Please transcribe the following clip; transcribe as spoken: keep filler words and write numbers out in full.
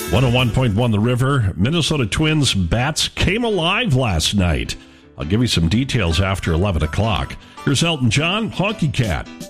one oh one point one The River, Minnesota Twins bats came alive last night. I'll give you some details after eleven o'clock. Here's Elton John, Honky Cat.